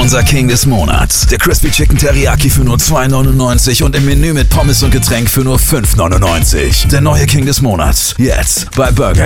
unser King des Monats. Der Crispy Chicken Teriyaki für nur $2,99 und im Menü mit Pommes und Getränk für nur $5,99. Der neue King des Monats. Jetzt bei Burger